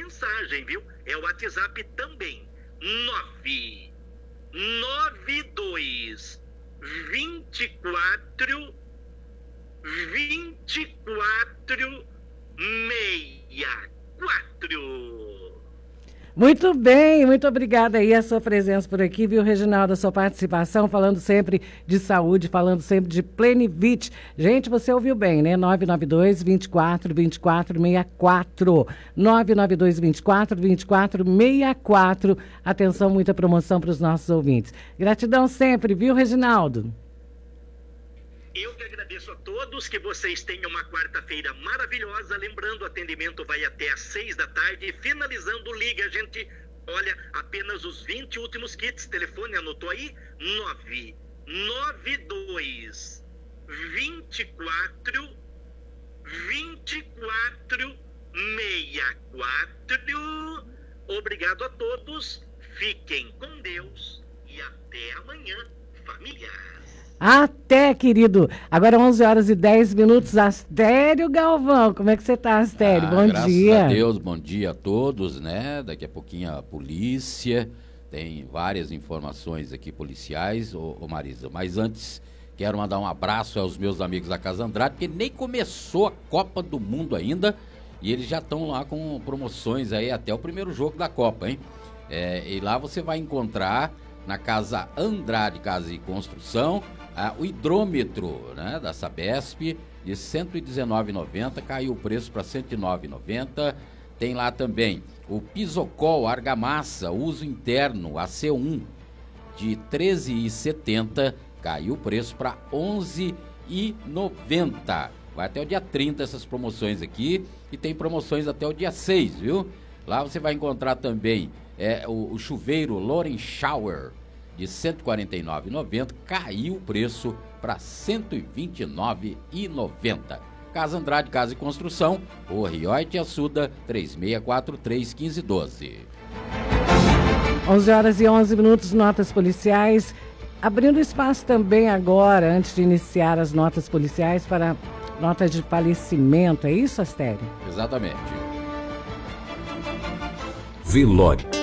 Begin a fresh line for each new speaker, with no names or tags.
mensagem, viu? É o WhatsApp também. 992 24 64.
Muito bem, muito obrigada aí a sua presença por aqui, viu, Reginaldo, a sua participação, falando sempre de saúde, falando sempre de Plenivit. Gente, você ouviu bem, né? 992 24 24 64. 992 24 24 64. Atenção, muita promoção para os nossos ouvintes. Gratidão sempre, viu, Reginaldo?
Eu que agradeço a todos, que vocês tenham uma quarta-feira maravilhosa. Lembrando, o atendimento vai até às 6 da tarde. Finalizando, liga, gente. Olha, apenas os 20 últimos kits. Telefone, anotou aí? 992 24 24 64. Obrigado a todos. Fiquem com Deus e até amanhã, família.
Até, querido. Agora 11h10. Astério Galvão, como é que você tá, Astério? Bom dia.
Graças a Deus, bom dia a todos, né? Daqui a pouquinho a polícia, tem várias informações aqui policiais, ô Marisa. Mas antes, quero mandar um abraço aos meus amigos da Casa Andrade, porque nem começou a Copa do Mundo ainda, e eles já estão lá com promoções aí até o primeiro jogo da Copa, hein? E lá você vai encontrar, na Casa Andrade Casa e Construção, o hidrômetro, né, da Sabesp, de R$ 119,90, caiu o preço para R$ 109,90. Tem lá também o Pisocol Argamassa, uso interno, AC1, de R$ 13,70, caiu o preço para R$ 11,90. Vai até o dia 30 essas promoções aqui, e tem promoções até o dia 6, viu? Lá você vai encontrar também o chuveiro Loren Shower, de R$ 149,90, caiu o preço para R$ 129,90. Casa Andrade Casa e Construção, o Rioite Assuda, 3643-1512.
11h11, notas policiais. Abrindo espaço também agora, antes de iniciar as notas policiais, para notas de falecimento. É isso, Astério?
Exatamente.
Velório.